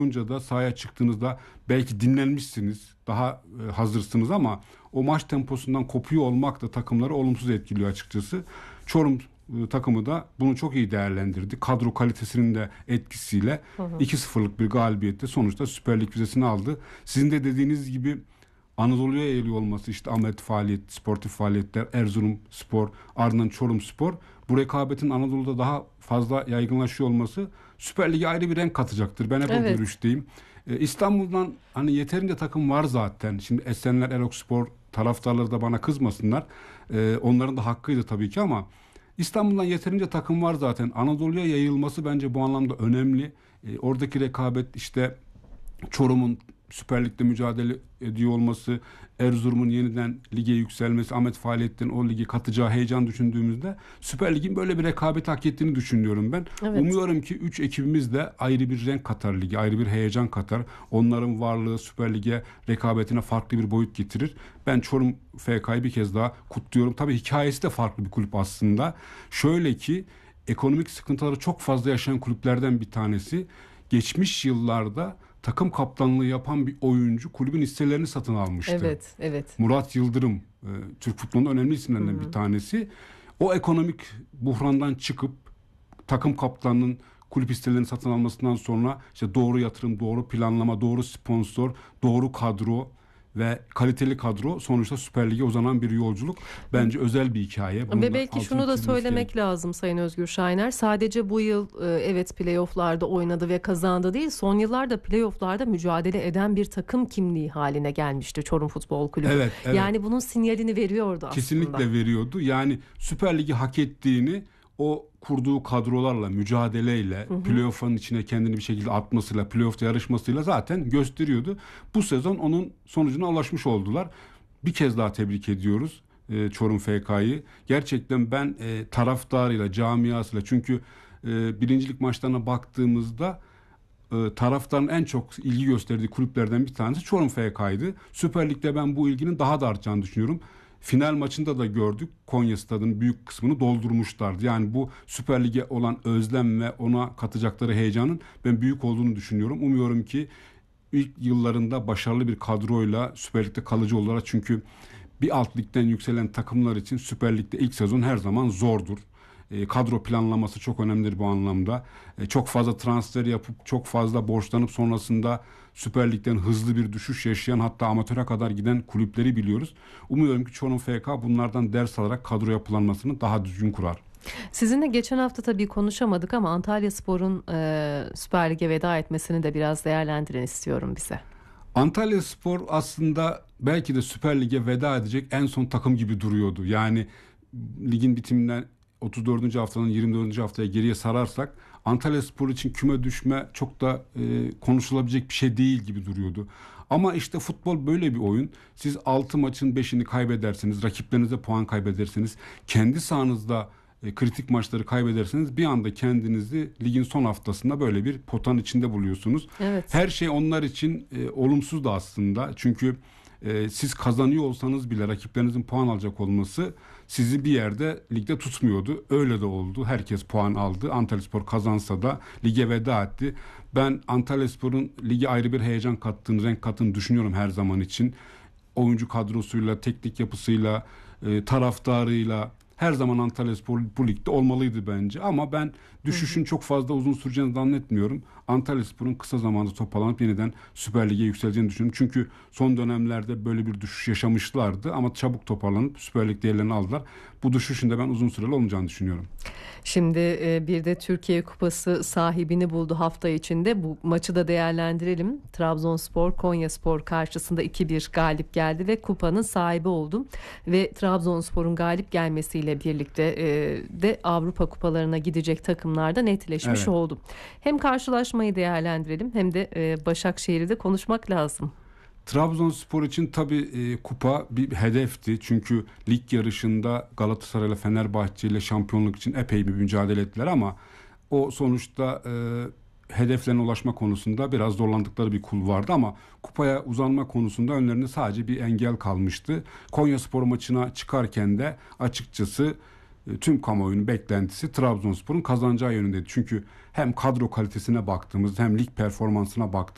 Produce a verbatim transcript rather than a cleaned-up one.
Bunca da sahaya çıktığınızda belki dinlenmişsiniz, daha e, hazırsınız ama o maç temposundan kopuyor olmak da takımları olumsuz etkiliyor açıkçası. Çorum e, takımı da bunu çok iyi değerlendirdi. Kadro kalitesinin de etkisiyle Hı hı. iki sıfırlık bir galibiyette sonuçta Süper Lig vizesini aldı. Sizin de dediğiniz gibi Anadolu'ya yayılıyor olması, işte Ahmet faaliyet, sportif faaliyetler, Erzurum Spor, ardından Çorum Spor, bu rekabetin Anadolu'da daha fazla yaygınlaşıyor olması Süper Lig'e ayrı bir renk katacaktır. Ben hep o Evet. görüşteyim. Ee, İstanbul'dan hani yeterince takım var zaten. Şimdi Esenler, Erokspor taraftarları da bana kızmasınlar. Ee, onların da hakkıydı tabii ki ama İstanbul'dan yeterince takım var zaten. Anadolu'ya yayılması bence bu anlamda önemli. Ee, oradaki rekabet, işte Çorum'un Süper Lig'de mücadele ediyor olması, Erzurum'un yeniden lige yükselmesi, Ahmet Faaliyettin o ligi katacağı heyecan düşündüğümüzde Süper Lig'in böyle bir rekabet hak ettiğini düşünüyorum ben. Evet. Umuyorum ki üç ekibimiz de ayrı bir renk katar lige, ayrı bir heyecan katar. Onların varlığı Süper Lig'e rekabetine farklı bir boyut getirir. Ben Çorum F K'yı bir kez daha kutluyorum. Tabii hikayesi de farklı bir kulüp aslında. Şöyle ki, ekonomik sıkıntıları çok fazla yaşayan kulüplerden bir tanesi. Geçmiş yıllarda takım kaptanlığı yapan bir oyuncu kulübün hisselerini satın almıştı. Evet, evet. Murat Yıldırım, e, Türk futbolunun önemli isimlerinden Hı hı. bir tanesi. O ekonomik buhrandan çıkıp takım kaptanının kulüp hisselerini satın almasından sonra işte doğru yatırım, doğru planlama, doğru sponsor, doğru kadro ve kaliteli kadro, sonuçta Süper Lig'e uzanan bir yolculuk. Bence özel bir hikaye. Bunun Ve da belki altını şunu da çizilmesi söylemek gerekiyor. lazım Sayın Özgür Şahiner. Sadece bu yıl e, evet playofflarda oynadı ve kazandı değil. Son yıllarda playofflarda mücadele eden bir takım kimliği haline gelmişti Çorum Futbol Kulübü. Evet, evet. Yani bunun sinyalini veriyordu aslında. Kesinlikle veriyordu. Yani Süper Lig'i hak ettiğini o kurduğu kadrolarla, mücadeleyle, Hı hı. playoff'un içine kendini bir şekilde atmasıyla, playoff'ta yarışmasıyla zaten gösteriyordu. Bu sezon onun sonucuna ulaşmış oldular. Bir kez daha tebrik ediyoruz e, Çorum F K'yı. Gerçekten ben e, taraftarıyla, camiasıyla, çünkü e, birincilik maçlarına baktığımızda e, taraftarın en çok ilgi gösterdiği kulüplerden bir tanesi Çorum F K'ydı. Süper Lig'de ben bu ilginin daha da artacağını düşünüyorum. Final maçında da gördük. Konya Stadı'nın büyük kısmını doldurmuşlardı. Yani bu Süper Lig'e olan özlem ve ona katacakları heyecanın ben büyük olduğunu düşünüyorum. Umuyorum ki ilk yıllarında başarılı bir kadroyla Süper Lig'de kalıcı olarak, çünkü bir alt ligden yükselen takımlar için Süper Lig'de ilk sezon her zaman zordur. E, kadro planlaması çok önemlidir bu anlamda. E, çok fazla transfer yapıp çok fazla borçlanıp sonrasında Süper Lig'den hızlı bir düşüş yaşayan, hatta amatöre kadar giden kulüpleri biliyoruz. Umuyorum ki Çorum F K bunlardan ders alarak kadro yapılanmasını daha düzgün kurar. Sizinle geçen hafta tabii konuşamadık ama Antalyaspor'un e, Süper Lig'e veda etmesini de biraz değerlendirin istiyorum bize. Antalyaspor aslında belki de Süper Lig'e veda edecek en son takım gibi duruyordu. Yani ligin bitiminden otuz dördüncü haftanın yirmi dördüncü haftaya geriye sararsak Antalyaspor için küme düşme çok da e, konuşulabilecek bir şey değil gibi duruyordu. Ama işte futbol böyle bir oyun. Siz altı maçın beşini kaybedersiniz, rakiplerinize puan kaybedersiniz, kendi sahanızda e, kritik maçları kaybederseniz bir anda kendinizi ligin son haftasında böyle bir potanın içinde buluyorsunuz. Evet. Her şey onlar için e, olumsuz da aslında. Çünkü e, siz kazanıyor olsanız bile rakiplerinizin puan alacak olması sizi bir yerde ligde tutmuyordu. Öyle de oldu. Herkes puan aldı. Antalyaspor kazansa da lige veda etti. Ben Antalyaspor'un lige ayrı bir heyecan kattığını, renk kattığını düşünüyorum her zaman için. Oyuncu kadrosuyla, teknik yapısıyla, e, taraftarıyla her zaman Antalyaspor bu ligde olmalıydı bence. Ama ben düşüşün çok fazla uzun süreceğini zannetmiyorum. Antalyaspor'un kısa zamanda toparlanıp yeniden Süper Lig'e yükseleceğini düşünüyorum. Çünkü son dönemlerde böyle bir düşüş yaşamışlardı ama çabuk toparlanıp Süper Lig değerlerini aldılar. Bu düşüşün de ben uzun süreli olmayacağını düşünüyorum. Şimdi e, bir de Türkiye Kupası sahibini buldu hafta içinde. Bu maçı da değerlendirelim. Trabzonspor Konyaspor karşısında iki bir galip geldi ve kupanın sahibi oldu. Ve Trabzonspor'un galip gelmesiyle birlikte e, de Avrupa kupalarına gidecek takımlarda netleşmiş Evet. oldu. Hem karşılaşmayı değerlendirelim hem de e, Başakşehir'i de konuşmak lazım. Trabzonspor için tabii e, kupa bir hedefti. Çünkü lig yarışında Galatasaray ile Fenerbahçe ile şampiyonluk için epey bir mücadele ettiler ama o sonuçta e, hedeflerine ulaşma konusunda biraz zorlandıkları bir kul vardı ama kupaya uzanma konusunda önlerinde sadece bir engel kalmıştı. Konyaspor maçına çıkarken de açıkçası e, tüm kamuoyunun beklentisi Trabzonspor'un kazanacağı yönündeydi. Çünkü hem kadro kalitesine baktığımızda hem lig performansına baktığımızda